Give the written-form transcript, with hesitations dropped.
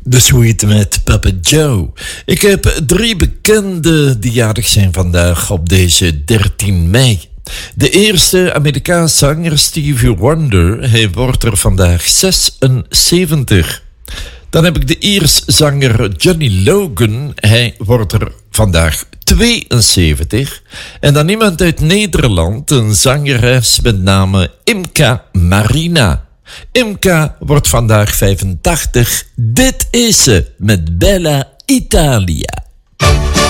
De suite met Papa Joe. Ik heb 3 bekenden die jarig zijn vandaag op deze 13 mei. De eerste Amerikaanse zanger Stevie Wonder, hij wordt er vandaag 76. Dan heb ik de Ierse zanger Johnny Logan, hij wordt er vandaag 72. En dan iemand uit Nederland, een zangeres met name Imka Marina. Imka wordt vandaag 85. Dit is ze met Bella Italia.